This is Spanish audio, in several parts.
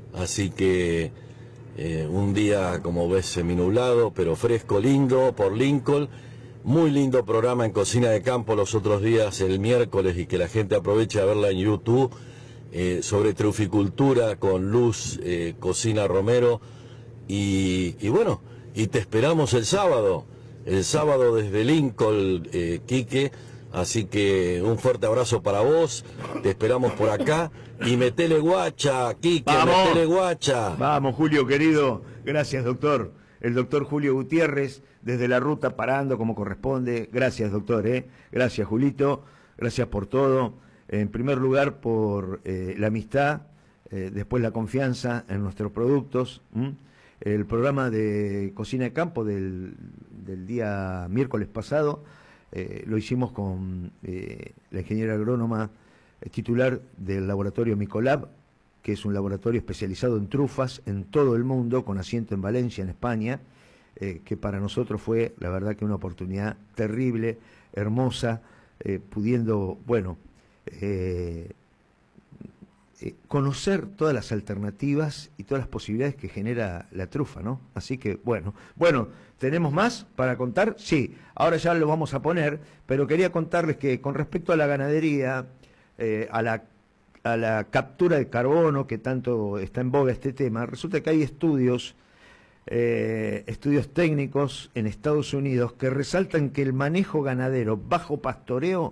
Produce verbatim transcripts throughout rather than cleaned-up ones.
así que eh, un día, como ves, seminublado, pero fresco, lindo, por Lincoln. Muy lindo programa en Cocina de Campo los otros días, el miércoles, y que la gente aproveche a verla en YouTube, eh, sobre truficultura con Luz eh, Cocina Romero. Y, y bueno, y te esperamos el sábado, el sábado desde Lincoln, eh, Quique. Así que un fuerte abrazo para vos, te esperamos por acá. Y metele guacha, Quique, ¡Vamos! metele guacha. Vamos, Julio, querido. Gracias, doctor. El doctor Julio Gutiérrez, desde la ruta, parando como corresponde. Gracias, doctor. ¿eh? Gracias, Julito. Gracias por todo. En primer lugar, por eh, la amistad, eh, después la confianza en nuestros productos. ¿m? El programa de Cocina de Campo del, del día miércoles pasado eh, lo hicimos con eh, la ingeniera agrónoma eh, titular del laboratorio Micolab, que es un laboratorio especializado en trufas en todo el mundo, con asiento en Valencia, en España, eh, que para nosotros fue, la verdad, que una oportunidad terrible, hermosa, eh, pudiendo, bueno, eh, eh, conocer todas las alternativas y todas las posibilidades que genera la trufa, ¿no? Así que, bueno, bueno, ¿tenemos más para contar? Sí, ahora ya lo vamos a poner, pero quería contarles que con respecto a la ganadería, eh, a la a la captura de carbono, que tanto está en boga este tema, resulta que hay estudios, eh, estudios técnicos en Estados Unidos que resaltan que el manejo ganadero bajo pastoreo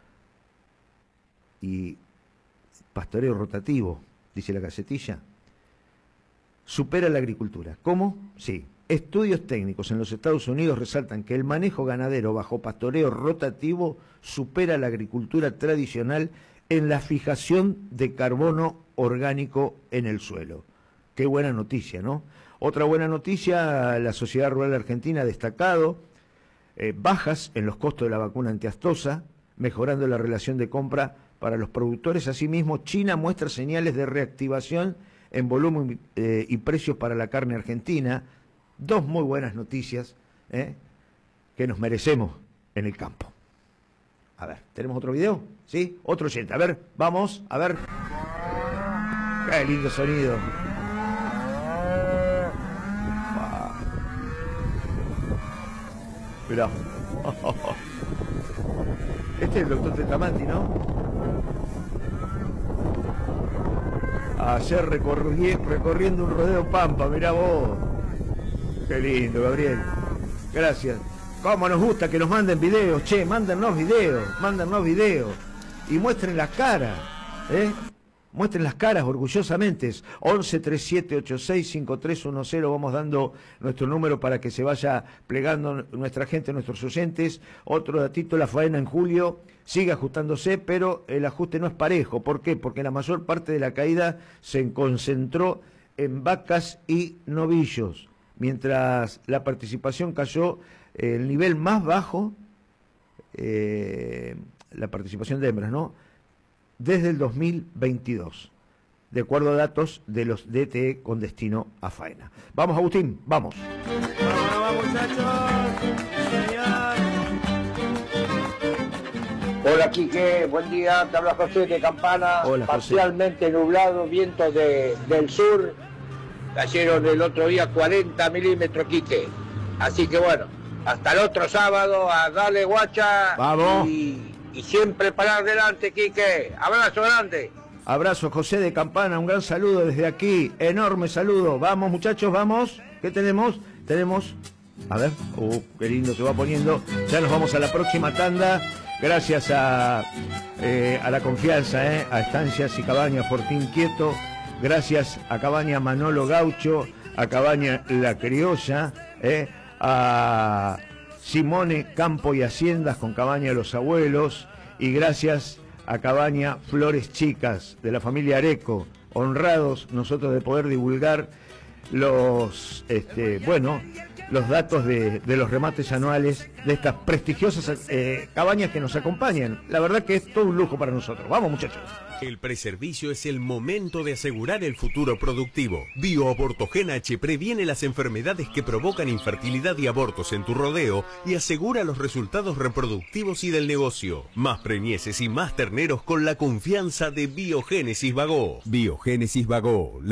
y pastoreo rotativo, dice la casetilla, supera la agricultura. ¿Cómo? Sí. Estudios técnicos en los Estados Unidos resaltan que el manejo ganadero bajo pastoreo rotativo supera la agricultura tradicional en la fijación de carbono orgánico en el suelo. Qué buena noticia, ¿no? Otra buena noticia, la Sociedad Rural Argentina ha destacado eh, bajas en los costos de la vacuna antiaftosa, mejorando la relación de compra para los productores. Asimismo, China muestra señales de reactivación en volumen eh, y precios para la carne argentina. Dos muy buenas noticias eh, que nos merecemos en el campo. A ver, ¿tenemos otro video? ¿Sí? Otro oyente. A ver, vamos, a ver. ¡Qué lindo sonido! Wow. Mirá. Este es el doctor Tetamanti, ¿no? Ayer recorri recorriendo un rodeo pampa, mirá vos. Qué lindo, Gabriel. Gracias. Cómo nos gusta que nos manden videos, che, mándennos videos, mándennos videos. Y muestren las caras, ¿eh? Muestren las caras orgullosamente. once, treinta y siete, ochenta y seis, cincuenta y tres diez, vamos dando nuestro número para que se vaya plegando nuestra gente, nuestros oyentes. Otro datito, la faena en julio sigue ajustándose, pero el ajuste no es parejo. ¿Por qué? Porque la mayor parte de la caída se concentró en vacas y novillos, mientras la participación cayó. El nivel más bajo, eh, la participación de hembras, ¿no? Desde el dos mil veintidós, de acuerdo a datos de los D T E con destino a faena. Vamos, Agustín, vamos. Vamos, vamos, muchachos. Señor. Hola, Quique, buen día, te habla José de Campana. Hola, José. Parcialmente nublado, vientos de, del sur, cayeron el otro día cuarenta milímetros, Quique. Así que bueno, hasta el otro sábado, a darle guacha. Vamos. Y, y siempre para adelante, Quique. Abrazo grande. Abrazo, José de Campana, un gran saludo desde aquí, enorme saludo. Vamos, muchachos, vamos. ¿Qué tenemos? Tenemos, a ver, uh, qué lindo se va poniendo. Ya nos vamos a la próxima tanda. Gracias a, eh, a la confianza, eh, a Estancias y Cabañas Fortín Quieto. Gracias a Cabaña Manolo Gaucho, a Cabaña La Criolla, eh, a Simone Campo y Haciendas con Cabaña Los Abuelos, y gracias a Cabaña Flores Chicas de la familia Areco, honrados nosotros de poder divulgar los, este, bueno, los datos de, de los remates anuales de estas prestigiosas eh, cabañas que nos acompañan. La verdad que es todo un lujo para nosotros. Vamos, muchachos. El preservicio es el momento de asegurar el futuro productivo. BioAbortogen H previene las enfermedades que provocan infertilidad y abortos en tu rodeo y asegura los resultados reproductivos y del negocio. Más preñeces y más terneros con la confianza de Biogénesis Bagó. Biogénesis Bagó.